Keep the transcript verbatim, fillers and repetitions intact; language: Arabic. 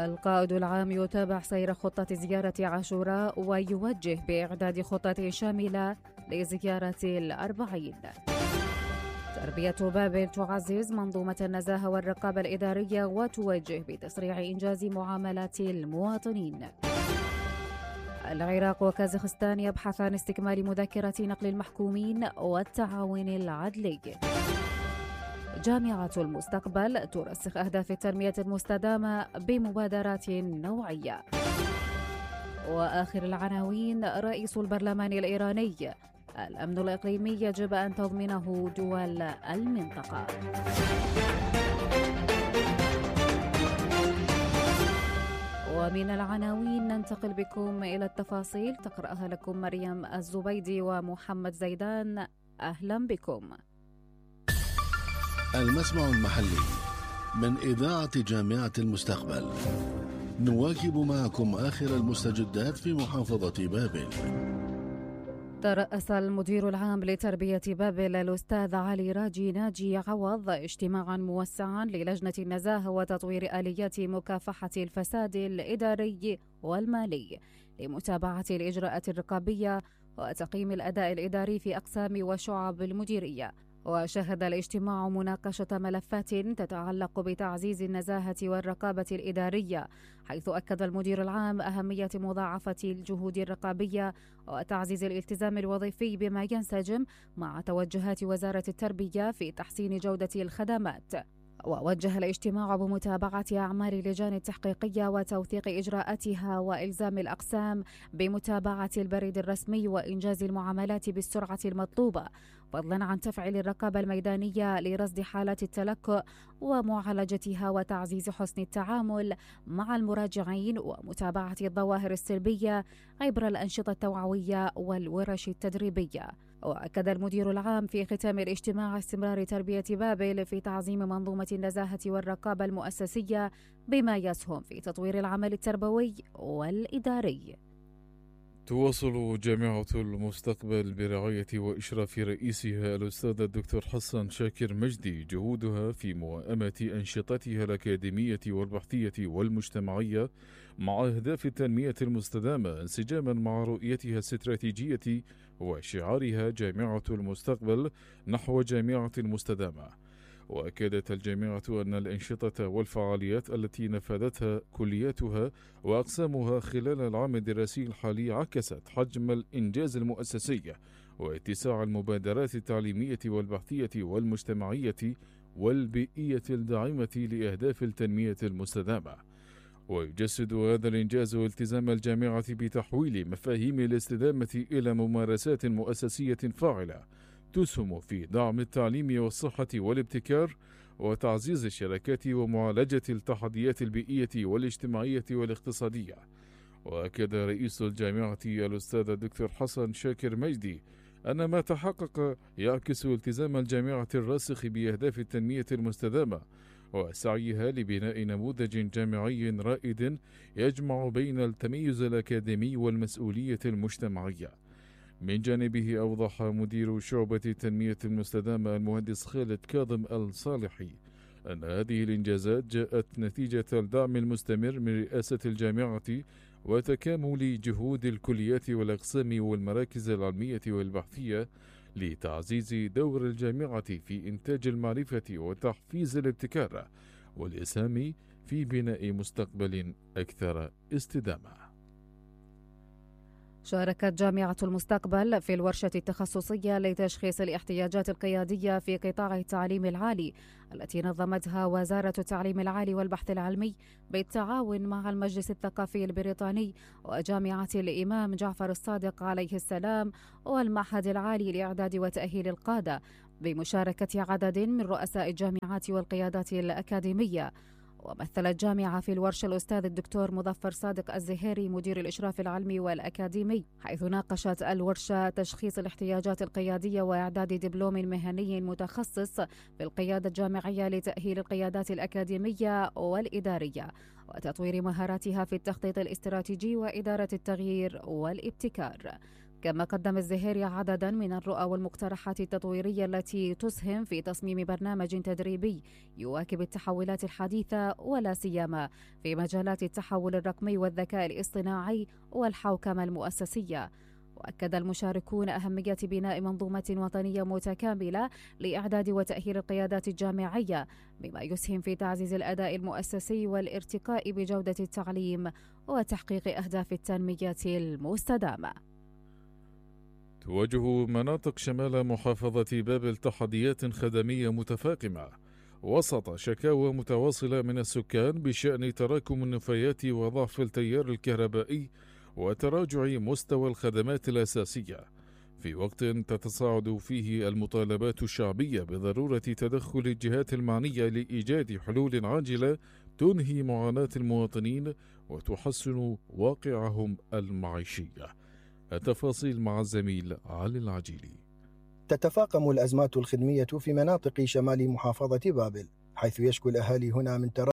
القائد العام يتابع سير خطة زيارة عاشوراء ويوجه بإعداد خطة شاملة لزيارة الأربعين. تربية بابل تعزز منظومة النزاهة والرقابة الإدارية وتوجه بتسريع إنجاز معاملات المواطنين. العراق وكازاخستان يبحثان استكمال مذكرة نقل المحكومين والتعاون العدلي. جامعة المستقبل ترسخ أهداف التنمية المستدامة بمبادرات نوعية. وآخر العناوين: رئيس البرلمان الإيراني: الأمن الإقليمي يجب أن تضمنه دول المنطقة. ومن العناوين ننتقل بكم إلى التفاصيل، تقرأها لكم مريم الزبيدي ومحمد زيدان. أهلا بكم. المسمع المحلي من إذاعة جامعة المستقبل، نواكب معكم آخر المستجدات في محافظة بابل. ترأس المدير العام لتربية بابل الأستاذ علي راجي ناجي عوض اجتماعا موسعا للجنة النزاهة وتطوير آليات مكافحة الفساد الإداري والمالي لمتابعة الإجراءات الرقابية وتقييم الأداء الإداري في أقسام وشعب المديرية. وشهد الاجتماع مناقشة ملفات تتعلق بتعزيز النزاهة والرقابة الإدارية، حيث أكد المدير العام أهمية مضاعفة الجهود الرقابية وتعزيز الالتزام الوظيفي بما ينسجم مع توجهات وزارة التربية في تحسين جودة الخدمات. ووجه الاجتماع بمتابعة أعمال اللجان التحقيقية وتوثيق إجراءاتها وإلزام الأقسام بمتابعة البريد الرسمي وإنجاز المعاملات بالسرعة المطلوبة، فضلا عن تفعيل الرقابة الميدانية لرصد حالات التلكؤ ومعالجتها وتعزيز حسن التعامل مع المراجعين ومتابعة الظواهر السلبية عبر الأنشطة التوعوية والورش التدريبية. وأكد المدير العام في ختام الاجتماع استمرار تربية بابل في تعزيم منظومة النزاهة والرقابة المؤسسية بما يسهم في تطوير العمل التربوي والإداري. تواصل جامعة المستقبل برعاية وإشراف رئيسها الأستاذ الدكتور حسن شاكر مجدي جهودها في موائمة أنشطتها الأكاديمية والبحثية والمجتمعية مع أهداف التنمية المستدامة انسجاما مع رؤيتها الاستراتيجية وشعارها جامعة المستقبل نحو جامعة مستدامة. وأكدت الجامعة أن الأنشطة والفعاليات التي نفذتها كلياتها وأقسامها خلال العام الدراسي الحالي عكست حجم الإنجاز المؤسسي واتساع المبادرات التعليمية والبحثية والمجتمعية والبيئية الداعمة لأهداف التنمية المستدامة. ويجسد هذا الإنجاز التزام الجامعة بتحويل مفاهيم الاستدامة إلى ممارسات مؤسسية فاعلة تسهم في دعم التعليم والصحة والابتكار وتعزيز الشراكات ومعالجة التحديات البيئية والاجتماعية والاقتصادية. وأكد رئيس الجامعة الأستاذ الدكتور حسن شاكر مجدي أن ما تحقق يعكس التزام الجامعة الراسخ بأهداف التنمية المستدامة وسعيها لبناء نموذج جامعي رائد يجمع بين التميز الأكاديمي والمسؤولية المجتمعية. من جانبه أوضح مدير شعبة التنمية المستدامة المهندس خالد كاظم الصالحي أن هذه الإنجازات جاءت نتيجة الدعم المستمر من رئاسة الجامعة وتكامل جهود الكليات والأقسام والمراكز العلمية والبحثية لتعزيز دور الجامعة في إنتاج المعرفة وتحفيز الابتكار والإسهام في بناء مستقبل أكثر استدامة. شاركت جامعة المستقبل في الورشة التخصصية لتشخيص الاحتياجات القيادية في قطاع التعليم العالي التي نظمتها وزارة التعليم العالي والبحث العلمي بالتعاون مع المجلس الثقافي البريطاني وجامعة الإمام جعفر الصادق عليه السلام والمعهد العالي لإعداد وتأهيل القادة بمشاركة عدد من رؤساء الجامعات والقيادات الأكاديمية. ومثل الجامعة في الورشة الأستاذ الدكتور مظفر صادق الزهيري مدير الإشراف العلمي والأكاديمي، حيث ناقشت الورشة تشخيص الاحتياجات القيادية وإعداد دبلوم مهني متخصص بالقيادة الجامعية لتأهيل القيادات الأكاديمية والإدارية وتطوير مهاراتها في التخطيط الاستراتيجي وإدارة التغيير والابتكار. كما قدم الزهيري عددا من الرؤى والمقترحات التطويرية التي تسهم في تصميم برنامج تدريبي يواكب التحولات الحديثة ولا سيما في مجالات التحول الرقمي والذكاء الاصطناعي والحوكمة المؤسسية. وأكد المشاركون أهمية بناء منظومة وطنية متكاملة لإعداد وتأهيل القيادات الجامعية، بما يسهم في تعزيز الأداء المؤسسي والارتقاء بجودة التعليم وتحقيق أهداف التنمية المستدامة. تواجه مناطق شمال محافظة بابل تحديات خدمية متفاقمة وسط شكاوى متواصلة من السكان بشأن تراكم النفايات وضعف التيار الكهربائي وتراجع مستوى الخدمات الأساسية، في وقت تتصاعد فيه المطالبات الشعبية بضرورة تدخل الجهات المعنية لإيجاد حلول عاجلة تنهي معاناة المواطنين وتحسن واقعهم المعيشي. التفاصيل مع الزميل علي العجيلي. تتفاقم الأزمات الخدمية في مناطق شمال محافظة بابل، حيث يشكو الأهالي هنا من تراجع